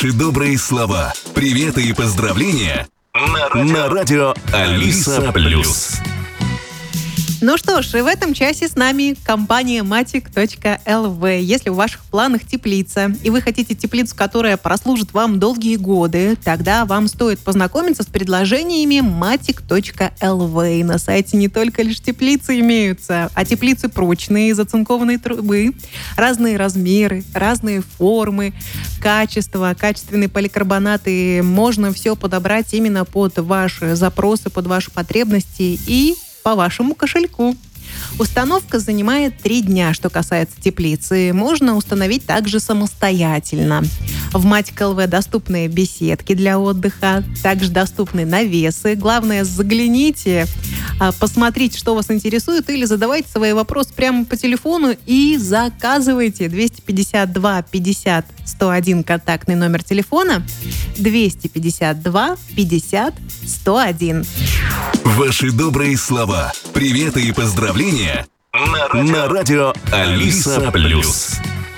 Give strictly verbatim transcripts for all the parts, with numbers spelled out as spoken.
И добрые слова, приветы и поздравления на радио, на радио Алиса Плюс. Ну что ж, и в этом часе с нами компания матик точка эл ви. Если в ваших планах теплица, и вы хотите теплицу, которая прослужит вам долгие годы, тогда вам стоит познакомиться с предложениями матик точка эл ви. На сайте не только лишь теплицы имеются, а теплицы прочные из оцинкованной трубы, разные размеры, разные формы, качество, качественные поликарбонаты. Можно все подобрать именно под ваши запросы, под ваши потребности и по вашему кошельку. Установка занимает три дня, что касается теплицы. Можно установить также самостоятельно. В матик точка эл ви доступны беседки для отдыха, также доступны навесы. Главное, загляните, посмотрите, что вас интересует, или задавайте свои вопросы прямо по телефону и заказывайте. двести пятьдесят два пятьдесят сто один контактный номер телефона. двести пятьдесят два пятьдесят сто один. Ваши добрые слова, приветы и поздравления на радио, на радио Алиса Плюс.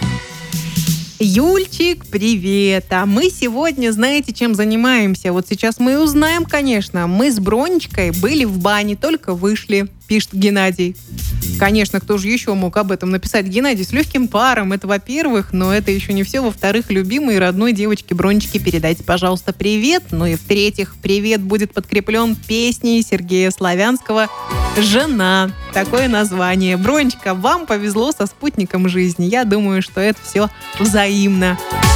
Юльчик, привет! А мы сегодня, знаете, чем занимаемся? Вот сейчас мы узнаем, конечно. Мы с Бронечкой были в бане, только вышли, пишет Геннадий. Конечно, кто же еще мог об этом написать? Геннадий, с легким паром, это во-первых, но это еще не все. Во-вторых, любимой родной девочке Бронечке передайте, пожалуйста, привет. Ну и в-третьих, привет будет подкреплен песней Сергея Славянского «Жена». Такое название. Бронечка, вам повезло со спутником жизни. Я думаю, что это все взаимно.